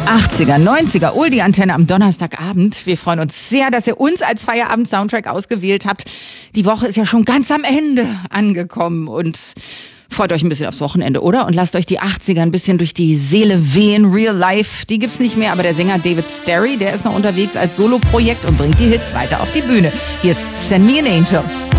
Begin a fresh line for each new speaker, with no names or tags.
80er, 90er, Oldie-Antenne am Donnerstagabend. Wir freuen uns sehr, dass ihr uns als Feierabend-Soundtrack ausgewählt habt. Die Woche ist ja schon ganz am Ende angekommen und freut euch ein bisschen aufs Wochenende, oder? Und lasst euch die 80er ein bisschen durch die Seele wehen. Real Life, die gibt's nicht mehr, aber der Sänger David Starry, der ist noch unterwegs als Soloprojekt und bringt die Hits weiter auf die Bühne. Hier ist Send Me an Angel.